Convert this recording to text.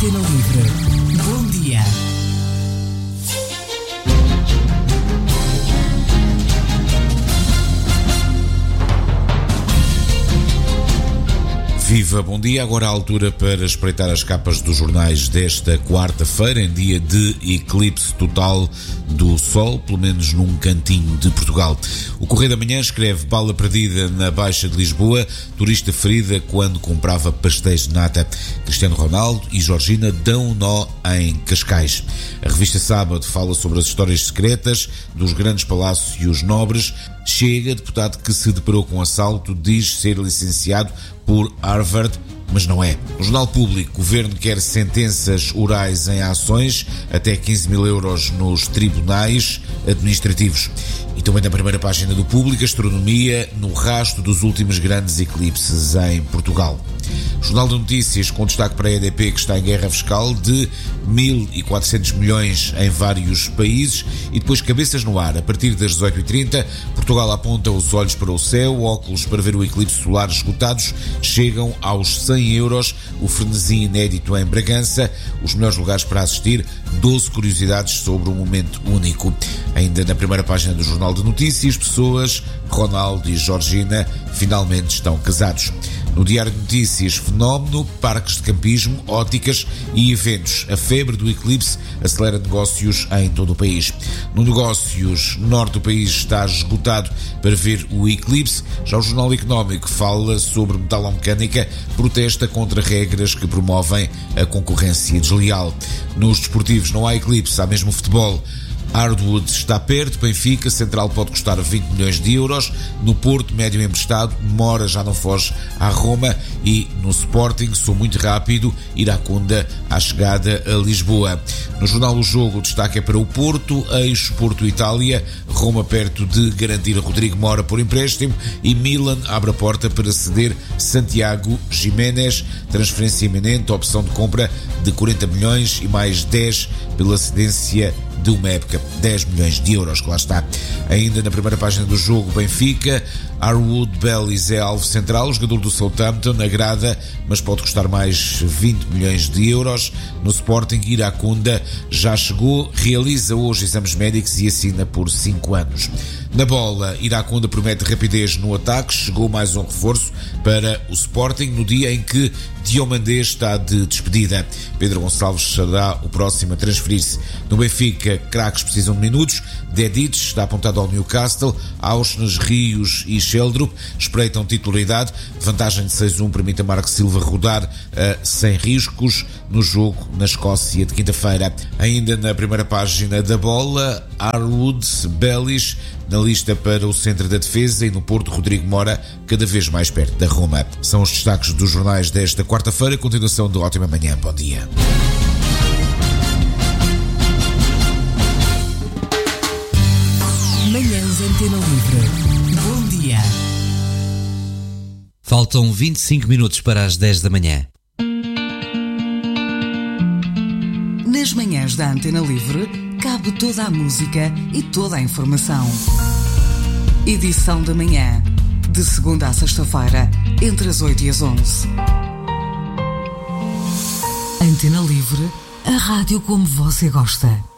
Antena Livre. Bom dia. Viva, bom dia. Agora a altura para espreitar as capas dos jornais desta quarta-feira, em dia de eclipse total do Sol, pelo menos num cantinho de Portugal. O Correio da Manhã escreve: bala perdida na Baixa de Lisboa, turista ferida quando comprava pastéis de nata. Cristiano Ronaldo e Georgina dão um nó em Cascais. A revista Sábado fala sobre as histórias secretas dos grandes palácios nobres. Chega, deputado que se deparou com assalto, diz ser licenciado por Harvard, mas não é. No Jornal Público, o Governo quer sentenças orais em ações, até 15 mil euros nos tribunais administrativos. E também na primeira página do Público, astronomia no rastro dos últimos grandes eclipses em Portugal. Jornal de Notícias com destaque para a EDP, que está em guerra fiscal de 1.400 milhões em vários países. E depois cabeças no ar. A partir das 18h30, Portugal aponta os olhos para o céu. Óculos para ver o eclipse solar esgotados chegam aos 100 euros. O frenesi inédito em Bragança. Os melhores lugares para assistir. 12 curiosidades sobre um momento único. Ainda na primeira página do Jornal de Notícias, pessoas, Ronaldo e Georgina finalmente estão casados. No Diário de Notícias, fenómeno, parques de campismo, óticas e eventos. A febre do eclipse acelera negócios em todo o país. No Negócios, norte do país está esgotado para ver o eclipse. Já o Jornal Económico fala sobre metalomecânica, protesta contra regras que promovem a concorrência desleal. Nos desportivos não há eclipse, há mesmo futebol. Hardwood está perto, Benfica, Central pode custar 20 milhões de euros, no Porto, médio emprestado, Mora já não foge à Roma e no Sporting, sou muito rápido, Iracunda à chegada a Lisboa. No Jornal O Jogo, o destaque é para o Porto, ex-Porto Itália, Roma perto de garantir a Rodrigo Mora por empréstimo e Milan abre a porta para ceder Santiago Giménez, transferência iminente, opção de compra de 40 milhões e mais 10 pela cedência de uma época, 10 milhões de euros, que lá está. Ainda na primeira página do Jogo, Benfica, Harwood Bellis é alvo central, o jogador do Southampton agrada, mas pode custar mais 20 milhões de euros. No Sporting, Iracunda já chegou, realiza hoje exames médicos e assina por 5 anos. Na bola, Iracunda promete rapidez no ataque, chegou mais um reforço para o Sporting no dia em que Diomandé está de despedida. Pedro Gonçalves será o próximo a transferir-se. No Benfica, craques precisam de minutos. Dedic está apontado ao Newcastle. Auschnes, Rios e Sheldrup espreitam titularidade. Vantagem de 6-1 permite a Marco Silva rodar sem riscos no jogo na Escócia de quinta-feira. Ainda na primeira página da bola, Harwood Bellis na lista para o centro da defesa e no Porto, Rodrigo Mora cada vez mais perto da Roma. São os destaques dos jornais desta quarta-feira. Continuação de ótima manhã. Bom dia. Manhãs Antena Livre. Bom dia. Faltam 25 minutos para as 10 da manhã. Nas manhãs da Antena Livre, cabe toda a música e toda a informação. Edição da manhã, de segunda a sexta-feira, entre as 8 e as 11. Antena Livre, a rádio como você gosta.